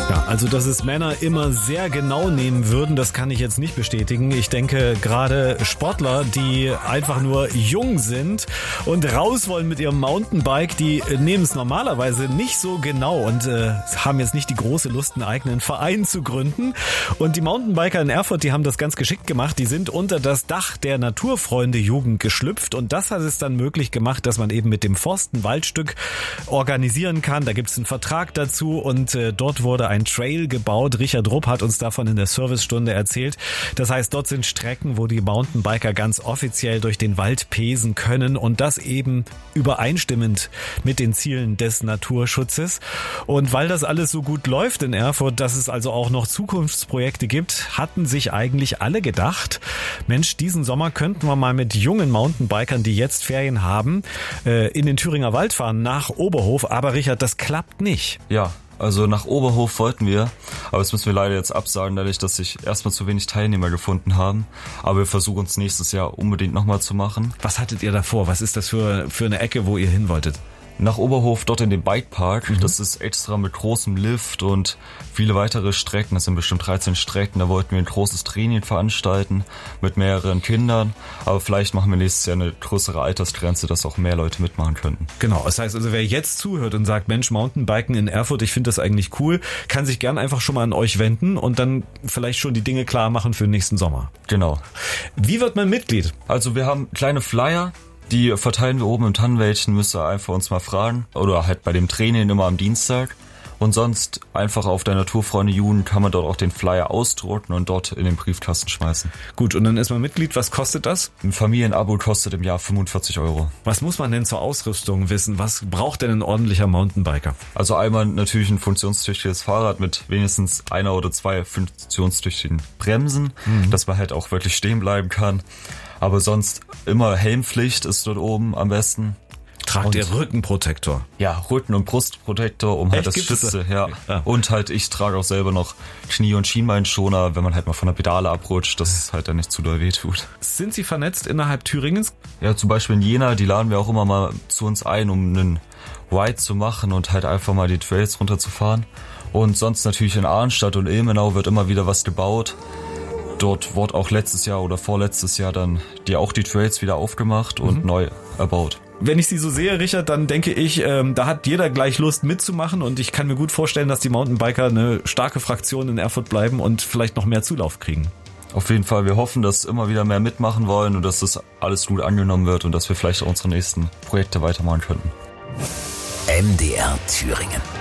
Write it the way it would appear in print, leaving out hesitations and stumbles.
Ja, also dass es Männer immer sehr genau nehmen würden, das kann ich jetzt nicht bestätigen. Ich denke, gerade Sportler, die einfach nur jung sind und raus wollen mit ihrem Mountainbike, die nehmen es normalerweise nicht so genau und haben jetzt nicht die große Lust, einen eigenen Verein zu gründen. Und die Mountainbiker in Erfurt, die haben das ganz geschickt gemacht. Die sind unter das Dach der Naturfreunde-Jugend geschlüpft und das hat es dann möglich gemacht, dass man eben mit dem Forst ein Waldstück organisieren kann. Da gibt es einen Vertrag dazu und dort wurde ein Trail gebaut. Richard Rupp hat uns davon in der Servicestunde erzählt. Das heißt, dort sind Strecken, wo die Mountainbiker ganz offiziell durch den Wald pesen können und das eben übereinstimmend mit den Zielen des Naturschutzes. Und weil das alles so gut läuft in Erfurt, dass es also auch noch Zukunftsprojekte gibt, hatten sich eigentlich alle gedacht, Mensch, diesen Sommer könnten wir mal mit jungen Mountainbikern, die jetzt Ferien haben, in den Thüringer Wald fahren, nach Oberhof. Aber Richard, das klappt nicht. Ja. Also nach Oberhof wollten wir, aber das müssen wir leider jetzt absagen, dadurch, dass sich erstmal zu wenig Teilnehmer gefunden haben. Aber wir versuchen es nächstes Jahr unbedingt nochmal zu machen. Was hattet ihr davor? Was ist das für eine Ecke, wo ihr hin wolltet? Nach Oberhof, dort in den Bikepark. Das ist extra mit großem Lift und viele weitere Strecken. Das sind bestimmt 13 Strecken. Da wollten wir ein großes Training veranstalten mit mehreren Kindern. Aber vielleicht machen wir nächstes Jahr eine größere Altersgrenze, dass auch mehr Leute mitmachen könnten. Genau, das heißt also, wer jetzt zuhört und sagt, Mensch, Mountainbiken in Erfurt, ich finde das eigentlich cool, kann sich gern einfach schon mal an euch wenden und dann vielleicht schon die Dinge klar machen für den nächsten Sommer. Genau. Wie wird man Mitglied? Also wir haben kleine Flyer. Die verteilen wir oben im Tannenwäldchen, müsst ihr einfach uns mal fragen. Oder halt bei dem Training immer am Dienstag. Und sonst einfach auf der Naturfreunde-Jugend kann man dort auch den Flyer ausdrucken und dort in den Briefkasten schmeißen. Gut, und dann ist man Mitglied. Was kostet das? Ein Familienabo kostet im Jahr 45 €. Was muss man denn zur Ausrüstung wissen? Was braucht denn ein ordentlicher Mountainbiker? Also einmal natürlich ein funktionstüchtiges Fahrrad mit wenigstens 1 oder 2 funktionstüchtigen Bremsen, dass man halt auch wirklich stehen bleiben kann. Aber sonst immer Helmpflicht ist dort oben am besten. Tragt ihr Rückenprotektor? Ja, Rücken- und Brustprotektor, um halt das Schütze, ja. Und halt, ich trage auch selber noch Knie- und Schienbeinschoner, wenn man halt mal von der Pedale abrutscht, dass es halt dann nicht zu doll wehtut. Sind Sie vernetzt innerhalb Thüringens? Ja, zum Beispiel in Jena, die laden wir auch immer mal zu uns ein, um einen Ride zu machen und halt einfach mal die Trails runterzufahren. Und sonst natürlich in Arnstadt und Ilmenau wird immer wieder was gebaut. Dort wurde auch letztes Jahr oder vorletztes Jahr dann auch die Trails wieder aufgemacht und neu erbaut. Wenn ich Sie so sehe, Richard, dann denke ich, da hat jeder gleich Lust mitzumachen und ich kann mir gut vorstellen, dass die Mountainbiker eine starke Fraktion in Erfurt bleiben und vielleicht noch mehr Zulauf kriegen. Auf jeden Fall, wir hoffen, dass immer wieder mehr mitmachen wollen und dass das alles gut angenommen wird und dass wir vielleicht auch unsere nächsten Projekte weitermachen könnten. MDR Thüringen.